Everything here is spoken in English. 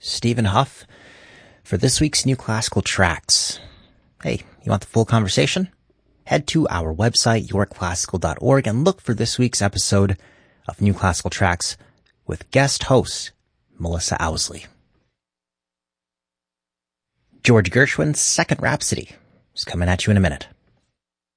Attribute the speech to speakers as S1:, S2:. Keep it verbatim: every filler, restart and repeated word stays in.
S1: Stephen Huff, for this week's New Classical Tracks. Hey, you want the full conversation? Head to our website, your classical dot org, and look for this week's episode of New Classical Tracks with guest host Melissa Owsley. George Gershwin's Second Rhapsody is coming at you in a minute.